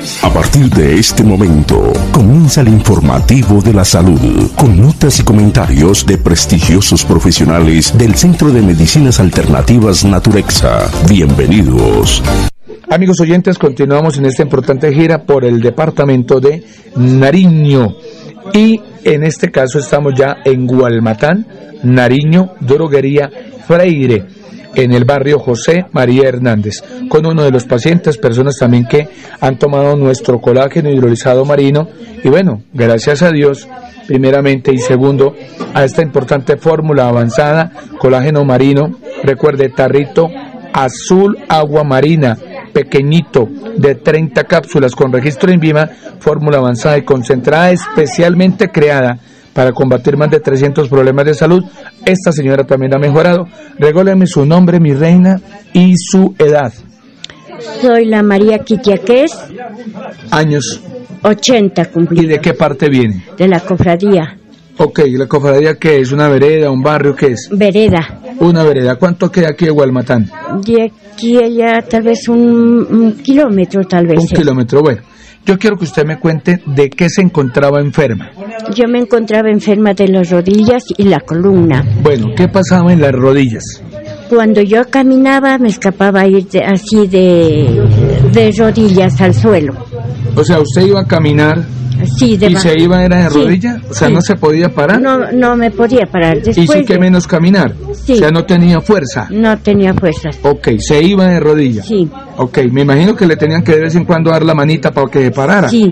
A partir de este momento, comienza el informativo de la salud, con notas y comentarios de prestigiosos profesionales del Centro de Medicinas Alternativas Naturexa. Bienvenidos. Amigos oyentes, continuamos en esta importante gira por el departamento de Nariño. Y en este caso estamos ya en Gualmatán, Nariño, Droguería Freire, en el barrio José María Hernández, con uno de los pacientes, personas también que han tomado nuestro colágeno hidrolizado marino, y bueno, gracias a Dios, primeramente, y segundo, a esta importante fórmula avanzada, colágeno marino, recuerde, tarrito azul agua marina, pequeñito, de 30 cápsulas con registro INVIMA, fórmula avanzada y concentrada, especialmente creada para combatir más de 300 problemas de salud. Esta señora también ha mejorado. Regáleme su nombre, mi reina, y su edad. Soy la María Quitiaqués. Años. 80 cumplidos. ¿Y de qué parte viene? De la cofradía. Ok, ¿la cofradía qué es? ¿Una vereda, un barrio, qué es? Vereda. Una vereda. ¿Cuánto queda aquí de Gualmatán? De aquí allá tal vez un kilómetro, tal vez. Un kilómetro, bueno. Yo quiero que usted me cuente de qué se encontraba enferma. Yo me encontraba enferma de las rodillas y la columna. Bueno, ¿qué pasaba en las rodillas? Cuando yo caminaba me escapaba a ir así de rodillas al suelo. O sea, usted iba a caminar... Sí, ¿Y se iba era de rodilla? Sí, o sea, sí. ¿No se podía parar? No me podía parar. Después ¿Y sí que menos caminar? Sí. O sea, no tenía fuerza. No tenía fuerza. Ok, se iba de rodilla. Sí. Ok, me imagino que le tenían que de vez en cuando dar la manita para que parara. Sí.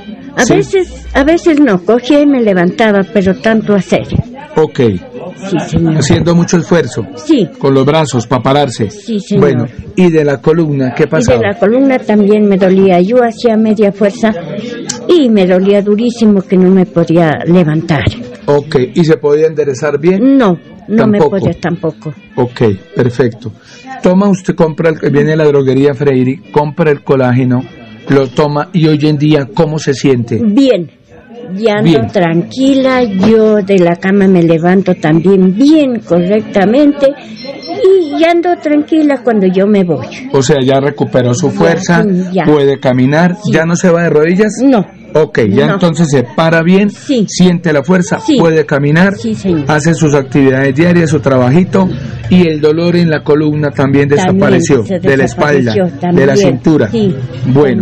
A veces no, cogía y me levantaba, pero tanto hacer. Ok. Sí, señor. Haciendo mucho esfuerzo. Sí. Con los brazos para pararse. Sí, señor. Bueno, ¿y de la columna qué pasaba? Y de la columna también me dolía. Yo hacía media fuerza y me dolía durísimo que no me podía levantar. Ok, ¿y se podía enderezar bien? No ¿Tampoco? me podía tampoco. Ok, perfecto. Toma usted, compra, viene a la droguería Freire, compra el colágeno, lo toma y hoy en día, ¿cómo se siente? Bien. Ya ando Bien. Tranquila, yo de la cama me levanto también bien, correctamente, y ya ando tranquila cuando yo me voy. O sea, ya recuperó su fuerza, ya. puede caminar, Sí. ¿Ya no se va de rodillas? No. Ok, ya No. entonces se para bien, Sí. siente la fuerza, Sí. puede caminar, Sí, señor. hace sus actividades diarias, su trabajito, y el dolor en la columna también desapareció, se de la espalda, desapareció de la también. cintura. Sí. Bueno.